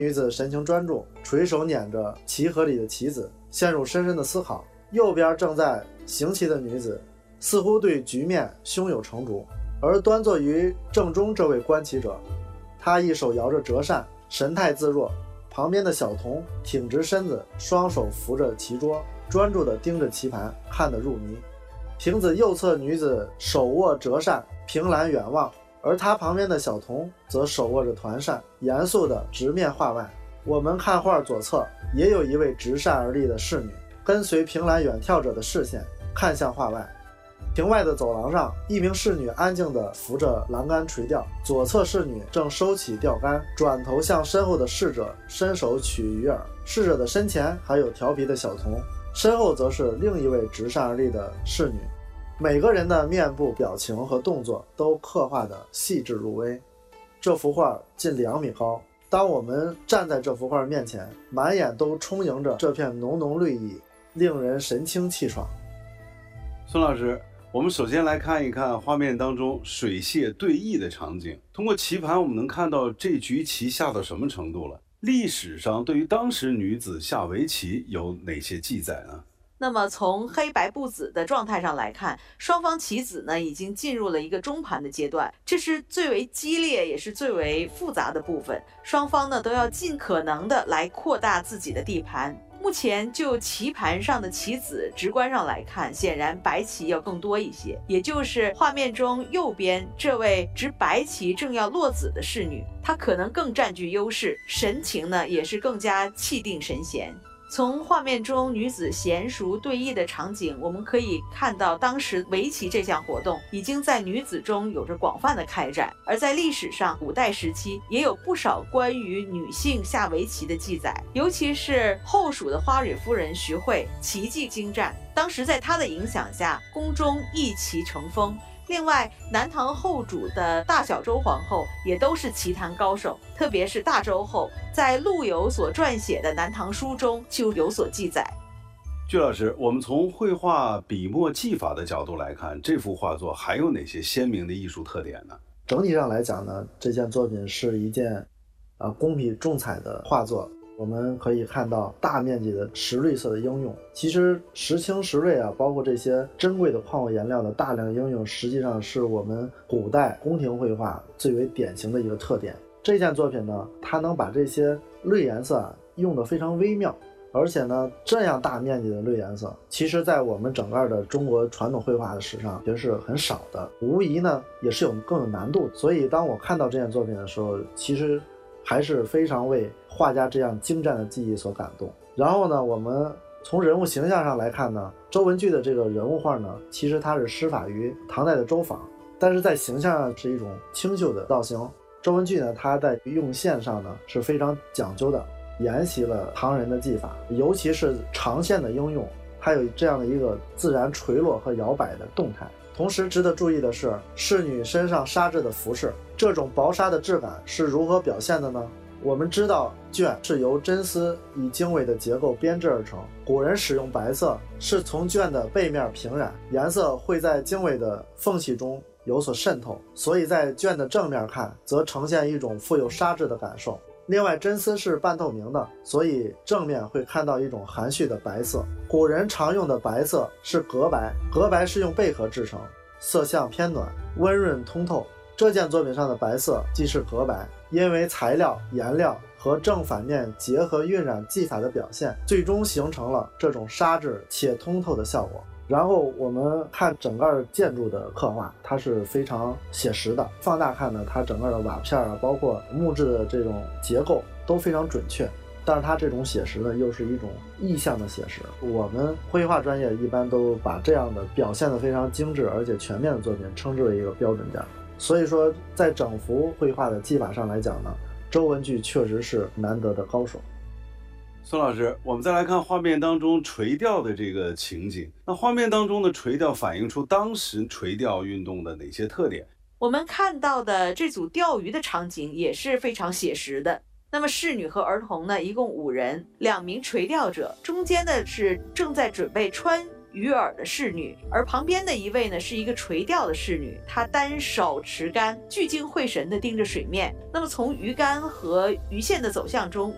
女子神情专注，垂手捻着棋盒里的棋子，陷入深深的思考。右边正在行棋的女子似乎对局面胸有成竹，而端坐于正中这位观棋者，他一手摇着折扇，神态自若。旁边的小童挺直身子，双手扶着棋桌，专注地盯着棋盘，看得入迷。亭子右侧女子手握折扇，凭栏远望，而她旁边的小童则手握着团扇，严肃地直面画外。我们看画左侧也有一位执扇而立的侍女，跟随凭栏远眺者的视线看向画外。亭外的走廊上，一名侍女安静地扶着栏杆垂钓，左侧侍女正收起钓竿，转头向身后的侍者伸手取鱼饵。侍者的身前还有调皮的小童，身后则是另一位执扇而立的侍女。每个人的面部表情和动作都刻画得细致入微。这幅画近2米高，当我们站在这幅画面前，满眼都充盈着这片浓浓绿意，令人神清气爽。 孙老师，我们首先来看一看画面当中水榭对弈的场景。通过棋盘我们能看到这局棋下到什么程度了。历史上对于当时女子下围棋有哪些记载呢？ 那么从黑白不子的状态上来看，双方棋子呢已经进入了一个中盘的阶段，这是最为激烈也是最为复杂的部分。双方呢都要尽可能的来扩大自己的地盘。目前就棋盘上的棋子直观上来看，显然白棋要更多一些，也就是画面中右边这位执白棋正要落子的侍女，她可能更占据优势，神情呢也是更加气定神闲。从画面中女子娴熟对弈的场景，我们可以看到当时围棋这项活动已经在女子中有着广泛的开展，而在历史上古代时期也有不少关于女性下围棋的记载，尤其是后蜀的花蕊夫人徐惠棋技精湛，当时在她的影响下，宫中弈棋成风。另外，南唐后主的大小周皇后也都是棋坛高手，特别是大周后，在陆游所撰写的《南唐书》中就有所记载。 具老师，我们从绘画笔墨技法的角度来看，这幅画作还有哪些鲜明的艺术特点呢？ 整体上来讲呢，这件作品是一件工笔重彩的画作。我们可以看到大面积的石绿色的应用，其实石青石绿包括这些珍贵的矿物颜料的大量应用，实际上是我们古代宫廷绘画最为典型的一个特点。这件作品呢，它能把这些绿颜色用得非常微妙，而且呢，这样大面积的绿颜色，其实在我们整个的中国传统绘画的史上其实是很少的，无疑呢也是更有难度。所以当我看到这件作品的时候，其实还是非常为画家这样精湛的技艺所感动。然后呢，我们从人物形象上来看呢，周文具的这个人物画呢，其实它是师法于唐代的周昉，但是在形象上是一种清秀的造型。周文具呢，他在用线上呢是非常讲究的，沿袭了唐人的技法，尤其是长线的应用，它有这样的一个自然垂落和摇摆的动态。同时值得注意的是，侍女身上纱质的服饰，这种薄纱的质感是如何表现的呢？我们知道绢是由真丝以经纬的结构编制而成，古人使用白色是从绢的背面平染，颜色会在经纬的缝隙中有所渗透，所以在绢的正面看则呈现一种富有纱质的感受。另外，真丝是半透明的，所以正面会看到一种含蓄的白色。古人常用的白色是革白，革白是用贝壳制成，色相偏暖，温润通透。这件作品上的白色即是革白，因为材料、颜料和正反面结合晕染技法的表现，最终形成了这种纱质且通透的效果。然后我们看整个建筑的刻画，它是非常写实的。放大看呢，它整个的瓦片包括木质的这种结构都非常准确。但是它这种写实呢，又是一种意象的写实。我们绘画专业一般都把这样的表现得非常精致而且全面的作品称之为一个标准件。所以说，在整幅绘画的技法上来讲呢，周文具确实是难得的高手。 孙老师，我们再来看画面当中垂钓的这个情景。那画面当中的垂钓反映出当时垂钓运动的哪些特点？ 我们看到的这组钓鱼的场景也是非常写实的。那么侍女和儿童呢，一共5人，2名垂钓者，中间的是正在准备穿鱼饵的侍女，而旁边的一位呢是一个垂钓的侍女，她单手持竿，聚精会神地盯着水面。那么从鱼竿和鱼线的走向中，